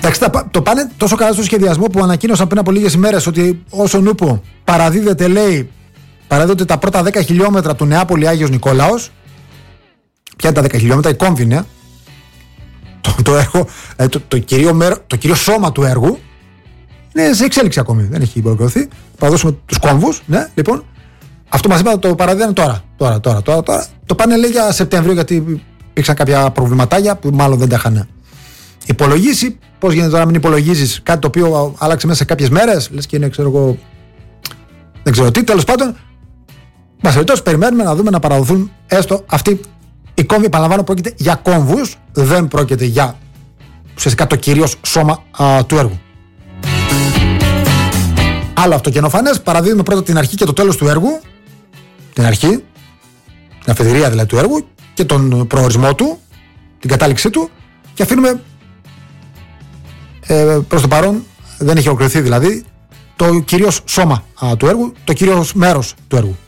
Εντάξει, το πάνε τόσο καλά στο σχεδιασμό που ανακοίνωσαν πριν από λίγες ημέρες ότι όσο νούπο παραδίδονται τα πρώτα 10 χιλιόμετρα του Νεάπολη Άγιος Νικόλαος. Ποια είναι τα 10 χιλιόμετρα, η κόμβη, το έργο, το κυρίω σώμα του έργου είναι σε εξέλιξη ακόμη, δεν έχει ολοκληρωθεί. Θα δώσουμε τους κόμβους, ναι, λοιπόν. Αυτό μας είπα το παραδίδανε τώρα. Το πάνε λέει για Σεπτέμβριο, γιατί υπήρξαν κάποια προβληματάκια που μάλλον δεν τα είχαν υπολογίσει. Πώς γίνεται τώρα να μην υπολογίζεις κάτι το οποίο άλλαξε μέσα σε κάποιες μέρες, λες και είναι, ξέρω εγώ, δεν ξέρω τι, τέλος πάντων. Μας περιπτώσει, περιμένουμε να δούμε να παραδοθούν έστω αυτοί οι κόμβοι. Επαναλαμβάνω, πρόκειται για κόμβους, δεν πρόκειται για ουσιαστικά το κυρίως σώμα του έργου. Άλλο αυτοκαινοφανές, παραδίδουμε πρώτα την αρχή και το τέλος του έργου. Την αρχή, την αφετηρία δηλαδή του έργου και τον προορισμό του, την κατάληξή του, και αφήνουμε προς το παρόν, δεν έχει ολοκληρωθεί δηλαδή, το κυρίως σώμα του έργου, το κυρίως μέρος του έργου.